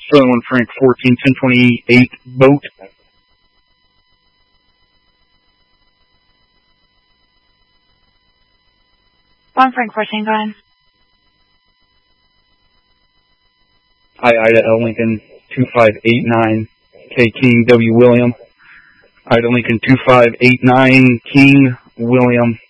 Sutherland Frank 14, 1028 boat. Frank 14, go ahead. Ida L. Lincoln 2589 K King W. William. Ida Lincoln 2589 King William.